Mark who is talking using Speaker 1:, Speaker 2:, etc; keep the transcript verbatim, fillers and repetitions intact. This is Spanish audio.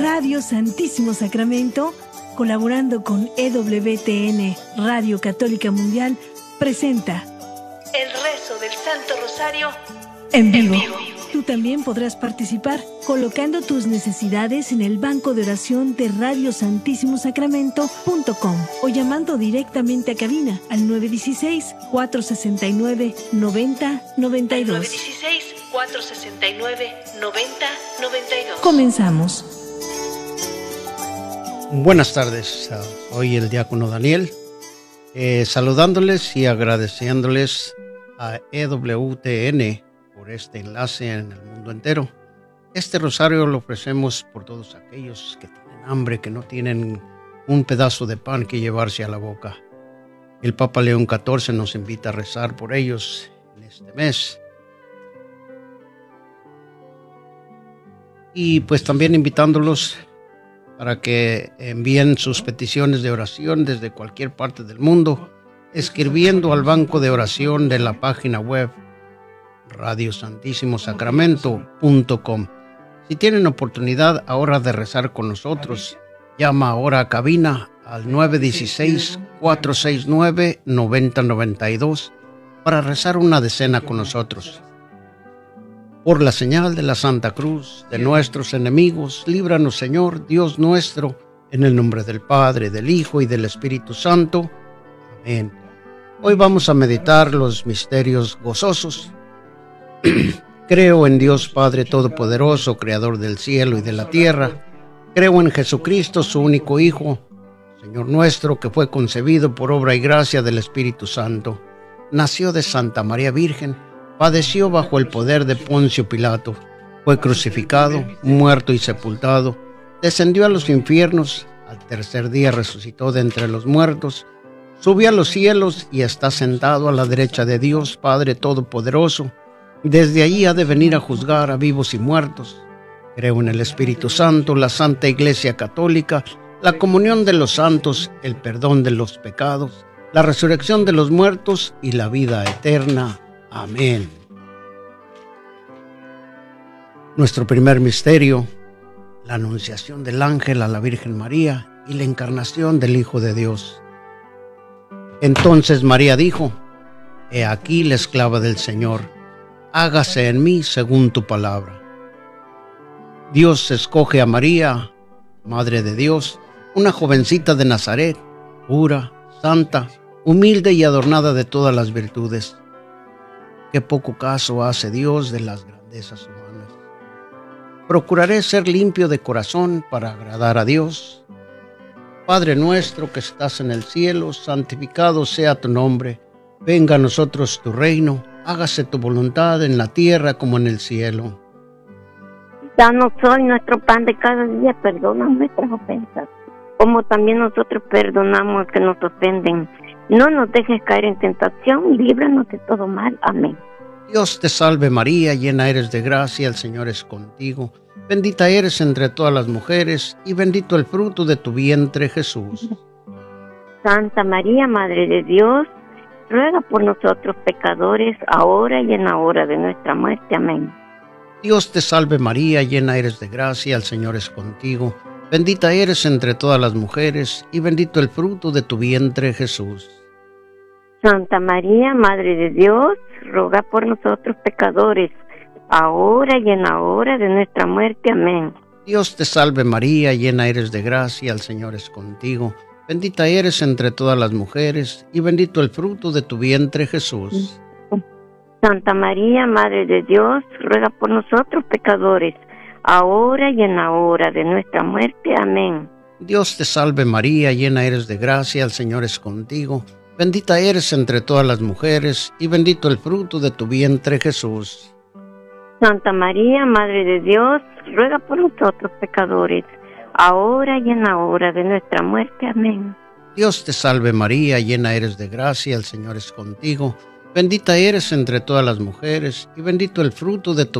Speaker 1: Radio Santísimo Sacramento, colaborando con E W T N Radio Católica Mundial, presenta El Rezo del Santo Rosario en vivo. En vivo. Tú también podrás participar colocando tus necesidades en el banco de oración de radio santísimo sacramento punto com o llamando directamente a cabina al nueve uno seis, cuatro seis nueve, nueve cero nueve dos. nueve uno seis, cuatro seis nueve, nueve cero nueve dos. Comenzamos.
Speaker 2: Buenas tardes, soy el diácono Daniel, eh, saludándoles y agradeciéndoles a E W T N por este enlace en el mundo entero. Este rosario lo ofrecemos por todos aquellos que tienen hambre, que no tienen un pedazo de pan que llevarse a la boca. El Papa León catorce nos invita a rezar por ellos en este mes. Y pues también invitándolos para que envíen sus peticiones de oración desde cualquier parte del mundo, escribiendo al banco de oración de la página web radio santísimo sacramento punto com. Si tienen oportunidad ahora de rezar con nosotros, llama ahora a cabina al nueve uno seis, cuatro seis nueve, nueve cero nueve dos para rezar una decena con nosotros. Por la señal de la Santa Cruz de nuestros enemigos, líbranos, Señor, Dios nuestro, en el nombre del Padre, del Hijo y del Espíritu Santo. Amén. Hoy vamos a meditar los misterios gozosos. Creo en Dios Padre Todopoderoso, Creador del cielo y de la tierra. Creo en Jesucristo, su único Hijo, Señor nuestro, que fue concebido por obra y gracia del Espíritu Santo. Nació de Santa María Virgen, padeció bajo el poder de Poncio Pilato, fue crucificado, muerto y sepultado, descendió a los infiernos, al tercer día resucitó de entre los muertos, subió a los cielos y está sentado a la derecha de Dios Padre Todopoderoso. Desde allí ha de venir a juzgar a vivos y muertos. Creo en el Espíritu Santo, la Santa Iglesia Católica, la comunión de los santos, el perdón de los pecados, la resurrección de los muertos y la vida eterna. Amén. Nuestro primer misterio, la anunciación del ángel a la Virgen María y la encarnación del Hijo de Dios. Entonces María dijo: He aquí la esclava del Señor, hágase en mí según tu palabra. Dios escoge a María, Madre de Dios, una jovencita de Nazaret, pura, santa, humilde y adornada de todas las virtudes. Qué poco caso hace Dios de las grandezas humanas. Procuraré ser limpio de corazón para agradar a Dios. Padre nuestro que estás en el cielo, santificado sea tu nombre. Venga a nosotros tu reino. Hágase tu voluntad en la tierra como en el cielo.
Speaker 3: Danos hoy nuestro pan de cada día, perdona nuestras ofensas, como también nosotros perdonamos que nos ofenden. No nos dejes caer en tentación y líbranos de todo mal. Amén.
Speaker 2: Dios te salve María, llena eres de gracia, el Señor es contigo. Bendita eres entre todas las mujeres y bendito el fruto de tu vientre, Jesús.
Speaker 3: Santa María, Madre de Dios, ruega por nosotros pecadores, ahora y en la hora de nuestra muerte. Amén.
Speaker 2: Dios te salve María, llena eres de gracia, el Señor es contigo. Bendita eres entre todas las mujeres, y bendito el fruto de tu vientre, Jesús.
Speaker 3: Santa María, Madre de Dios, ruega por nosotros pecadores, ahora y en la hora de nuestra muerte. Amén.
Speaker 2: Dios te salve María, llena eres de gracia, el Señor es contigo. Bendita eres entre todas las mujeres, y bendito el fruto de tu vientre, Jesús.
Speaker 3: Santa María, Madre de Dios, ruega por nosotros pecadores, ahora y en la hora de nuestra muerte. Amén.
Speaker 2: Dios te salve María, llena eres de gracia, el Señor es contigo. Bendita eres entre todas las mujeres, y bendito el fruto de tu vientre, Jesús.
Speaker 3: Santa María, Madre de Dios, ruega por nosotros pecadores, ahora y en la hora de nuestra muerte. Amén.
Speaker 2: Dios te salve María, llena eres de gracia, el Señor es contigo. Bendita eres entre todas las mujeres, y bendito el fruto de tu